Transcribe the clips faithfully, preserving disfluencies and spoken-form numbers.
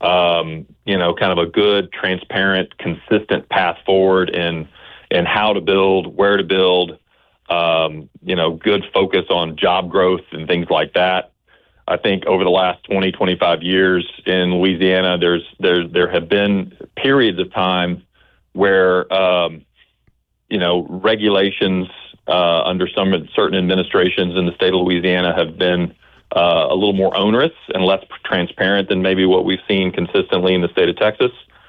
um, you know, kind of a good, transparent, consistent path forward in in how to build, where to build, um, you know, good focus on job growth and things like that. I think over the last twenty, twenty-five years in Louisiana, there's there there have been periods of time where um, you know regulations uh, under some certain administrations in the state of Louisiana have been uh, a little more onerous and less transparent than maybe what we've seen consistently in the state of Texas.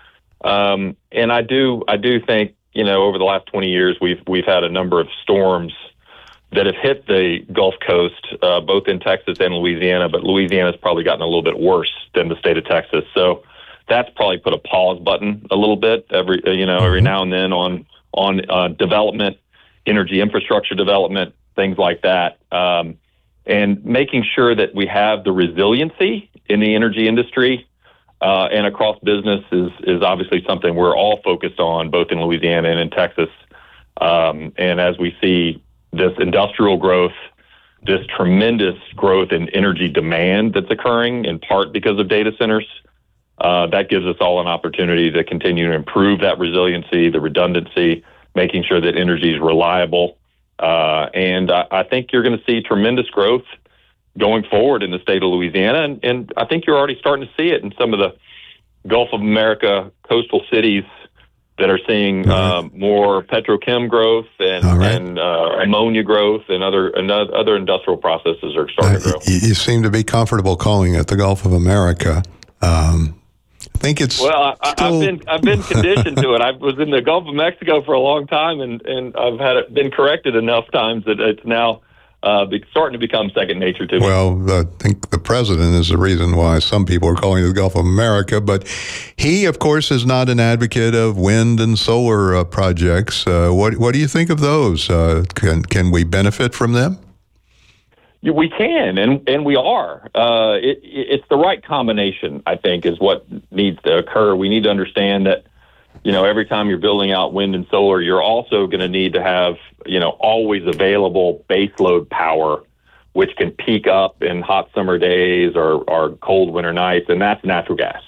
Um, and I do I do think you know over the last twenty years we've we've had a number of storms that have hit the Gulf Coast, uh, both in Texas and Louisiana, but Louisiana's probably gotten a little bit worse than the state of Texas. So that's probably put a pause button a little bit every, you know, every now and then on on uh, development, energy infrastructure development, things like that, um, and making sure that we have the resiliency in the energy industry uh, and across business is is obviously something we're all focused on, both in Louisiana and in Texas. Um, and as we see this industrial growth, this tremendous growth in energy demand that's occurring in part because of data centers, uh, that gives us all an opportunity to continue to improve that resiliency, the redundancy, making sure that energy is reliable. Uh, and I, I think you're going to see tremendous growth going forward in the state of Louisiana. And, and I think you're already starting to see it in some of the Gulf of America coastal cities that are seeing uh, more petrochem growth and, right. and uh, ammonia growth and other and other industrial processes are starting uh, to grow. You, you seem to be comfortable calling it the Gulf of America. Um, I think it's well. I, still... I've been I've been conditioned to it. I was in the Gulf of Mexico for a long time, and, and I've had it been corrected enough times that it's now Uh, be, starting to become second nature to me. Well, I think the president is the reason why some people are calling it the Gulf of America, but he, of course, is not an advocate of wind and solar uh, projects. Uh, what what do you think of those? Uh, can can we benefit from them? Yeah, we can, and and we are. Uh, it, it's the right combination, I think, is what needs to occur. We need to understand that, you know, every time you're building out wind and solar, you're also going to need to have, you know, always available baseload power, which can peak up in hot summer days or, or cold winter nights, and that's natural gas.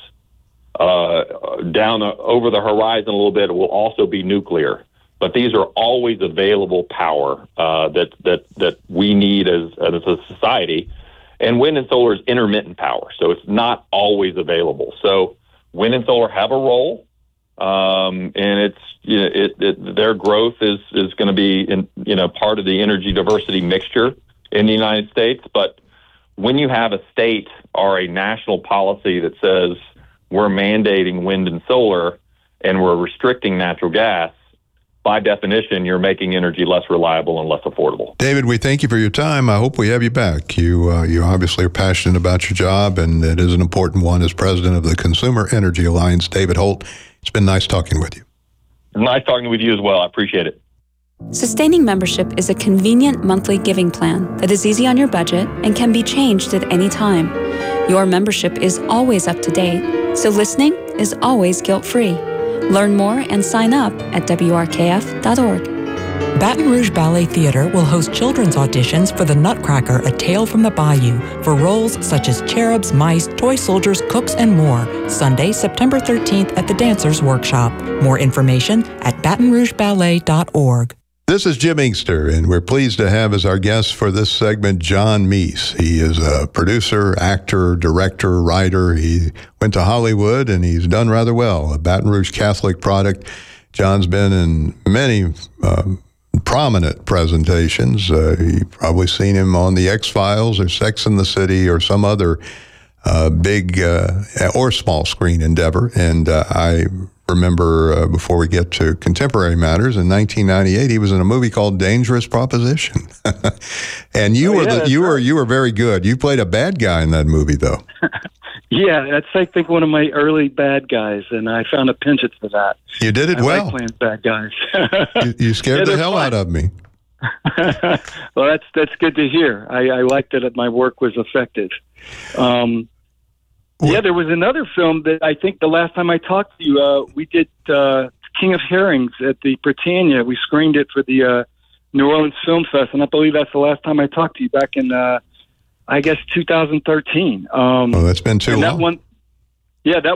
Uh, down uh, over the horizon a little bit, it will also be nuclear, but these are always available power uh, that that that we need as as a society. And wind and solar is intermittent power, so it's not always available. So wind and solar have a role. Um, and it's, you know, it, it, their growth is, is going to be in, you know, part of the energy diversity mixture in the United States. But when you have a state or a national policy that says we're mandating wind and solar and we're restricting natural gas, by definition, you're making energy less reliable and less affordable. David, we thank you for your time. I hope we have you back. You, uh, you obviously are passionate about your job, and it is an important one as president of the Consumer Energy Alliance. David Holt, it's been nice talking with you. Nice talking with you as well. I appreciate it. Sustaining membership is a convenient monthly giving plan that is easy on your budget and can be changed at any time. Your membership is always up to date, so listening is always guilt-free. Learn more and sign up at W R K F dot org. Baton Rouge Ballet Theatre will host children's auditions for The Nutcracker, A Tale from the Bayou, for roles such as cherubs, mice, toy soldiers, cooks, and more, Sunday, September thirteenth at the Dancers Workshop. More information at baton rouge ballet dot org. This is Jim Inkster, and we're pleased to have as our guest for this segment John Meese. He is a producer, actor, director, writer. He went to Hollywood, and he's done rather well. A Baton Rouge Catholic product. John's been in many uh, prominent presentations. Uh, you've probably seen him on The X-Files or Sex and the City or some other uh, big uh, or small screen endeavor. And uh, I remember uh, before we get to contemporary matters, in nineteen ninety-eight, he was in a movie called Dangerous Proposition. And you oh, were yeah, the, you right. were you were very good. You played a bad guy in that movie, though. Yeah, that's I think one of my early bad guys, and I found a penchant for that. You did it I well. like playing bad guys. you, you scared yeah, the hell fun. out of me. Well, that's that's good to hear. I, I liked that my work was effective. Um, yeah, there was another film that I think the last time I talked to you, uh, we did uh, King of Herrings at the Britannia. We screened it for the uh, New Orleans Film Fest, and I believe that's the last time I talked to you back in, uh, I guess, two thousand thirteen. Um, oh, that's been too long. That one, yeah, that